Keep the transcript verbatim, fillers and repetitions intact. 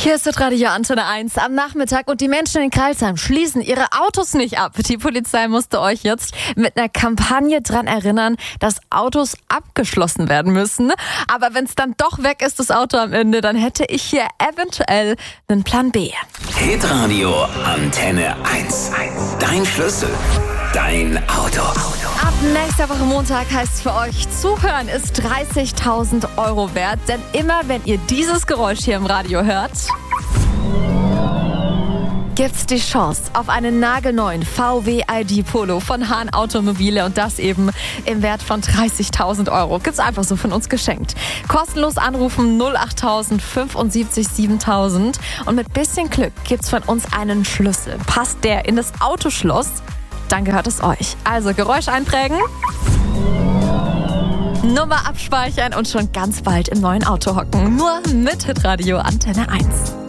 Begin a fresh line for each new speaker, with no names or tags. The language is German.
Hier ist das Radio Antenne eins am Nachmittag und die Menschen in Crailsheim schließen ihre Autos nicht ab. Die Polizei musste euch jetzt mit einer Kampagne dran erinnern, dass Autos abgeschlossen werden müssen. Aber wenn es dann doch weg ist, das Auto am Ende, dann hätte ich hier eventuell einen Plan B.
Hitradio Antenne eins. Dein Schlüssel, dein Auto.
Ab nächster Woche Montag heißt es für euch, Zuhören ist dreißigtausend Euro wert. Denn immer wenn ihr dieses Geräusch hier im Radio hört, gibt's die Chance auf einen nagelneuen V W I D Polo von Hahn Automobile und das eben im Wert von dreißigtausend Euro. Gibt's einfach so von uns geschenkt. Kostenlos anrufen null acht null fünf sieben siebentausend und mit bisschen Glück gibt's von uns einen Schlüssel. Passt der in das Autoschloss, dann gehört es euch. Also Geräusch einprägen, Nummer abspeichern und schon ganz bald im neuen Auto hocken. Nur mit Hitradio Antenne eins.